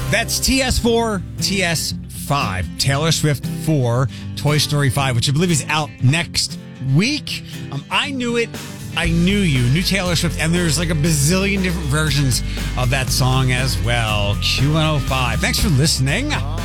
That's TS4, TS5. Taylor Swift 4, Toy Story 5, which I believe is out next week. I Knew It. I Knew You. New Taylor Swift. And there's like a bazillion different versions of that song as well. Q105. Thanks for listening.